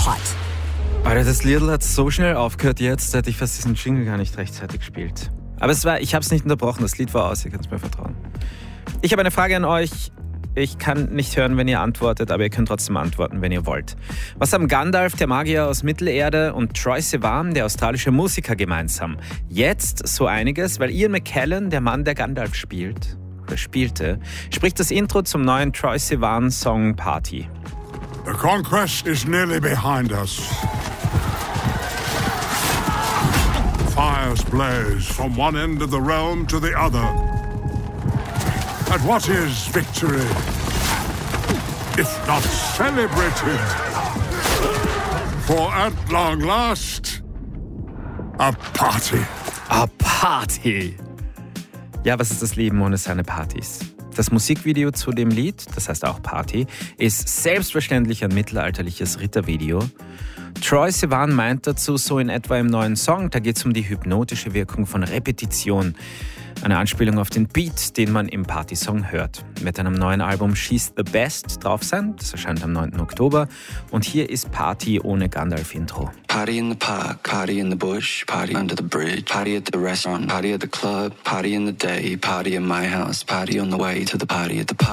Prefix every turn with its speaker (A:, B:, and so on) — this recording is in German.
A: Hot.
B: Alter, das Lied hat so schnell aufgehört jetzt, hätte ich fast diesen Jingle gar nicht rechtzeitig gespielt. Aber ich habe es nicht unterbrochen, das Lied war aus, ihr könnt es mir vertrauen. Ich habe eine Frage an euch. Ich kann nicht hören, wenn ihr antwortet, aber ihr könnt trotzdem antworten, wenn ihr wollt. Was haben Gandalf, der Magier aus Mittelerde, und Troye Sivan, der australische Musiker, gemeinsam? Jetzt so einiges, weil Ian McKellen, der Mann, der Gandalf spielte, spricht das Intro zum neuen Troye Sivan-Song Party.
C: The conquest is nearly behind us. Fires blaze from one end of the realm to the other. And what is victory, if not celebrated? For at long last, a party.
B: A Party! Ja, was ist das Leben ohne seine Partys? Das Musikvideo zu dem Lied, das heißt auch Party, ist selbstverständlich ein mittelalterliches Rittervideo. Troye Sivan meint dazu so in etwa im neuen Song, da geht es um die hypnotische Wirkung von Repetition. Eine Anspielung auf den Beat, den man im Partysong hört. Mit einem neuen Album She's the Best drauf sein, das erscheint am 9. Oktober. Und hier ist Party ohne Gandalf-Intro.
D: Party in the park, party in the bush, party under the bridge, party at the restaurant, party at the club, party in the day, party in my house, party on the way to the party at the park.